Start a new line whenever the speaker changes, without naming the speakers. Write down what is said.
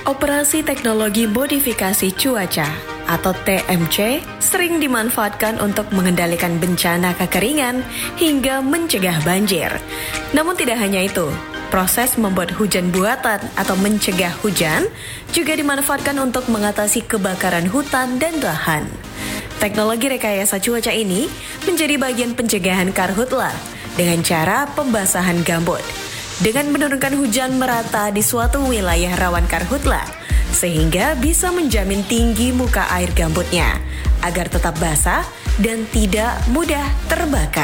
Operasi Teknologi Modifikasi Cuaca atau TMC sering dimanfaatkan untuk mengendalikan bencana kekeringan hingga mencegah banjir. Namun tidak hanya itu, proses membuat hujan buatan atau mencegah hujan juga dimanfaatkan untuk mengatasi kebakaran hutan dan lahan. Teknologi rekayasa cuaca ini menjadi bagian pencegahan karhutla dengan cara pembasahan gambut. Dengan menurunkan hujan merata di suatu wilayah rawan karhutla, sehingga bisa menjamin tinggi muka air gambutnya agar tetap basah dan tidak mudah terbakar.